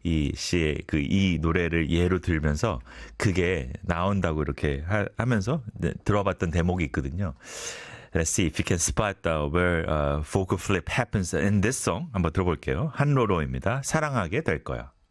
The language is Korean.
이 씨의 이 노래를 예로 들면서 그게 나온다고 이렇게 하면서 들어봤던 대목이 있거든요. Let's see if you can spot where vocal flip happens in this song. 한번 들어볼게요. 한로로입니다. 사랑하게 될 거야.